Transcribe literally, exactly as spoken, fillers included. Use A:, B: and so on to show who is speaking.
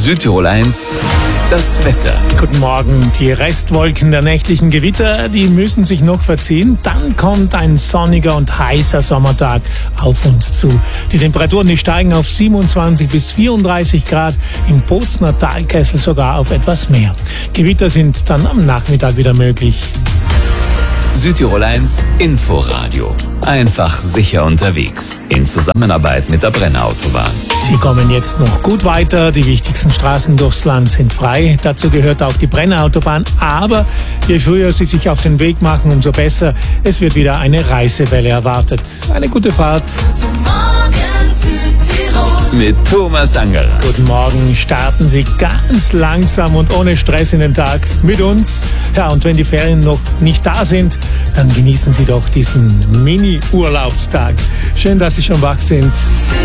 A: Südtirol eins, das Wetter.
B: Guten Morgen. Die Restwolken der nächtlichen Gewitter, die müssen sich noch verziehen. Dann kommt ein sonniger und heißer Sommertag auf uns zu. Die Temperaturen, die steigen auf siebenundzwanzig bis vierunddreißig Grad, im Bozner Talkessel sogar auf etwas mehr. Gewitter sind dann am Nachmittag wieder möglich.
A: Südtirol eins Inforadio. Einfach sicher unterwegs. In Zusammenarbeit mit der Brenner Autobahn.
B: Sie kommen jetzt noch gut weiter. Die wichtigsten Straßen durchs Land sind frei. Dazu gehört auch die Brenner Autobahn. Aber je früher Sie sich auf den Weg machen, umso besser. Es wird wieder eine Reisewelle erwartet. Eine gute Fahrt.
A: Mit Thomas Angerer.
B: Guten Morgen. Starten Sie ganz langsam und ohne Stress in den Tag mit uns. Ja, und wenn die Ferien noch nicht da sind, dann genießen Sie doch diesen Mini-Urlaubstag. Schön, dass Sie schon wach sind.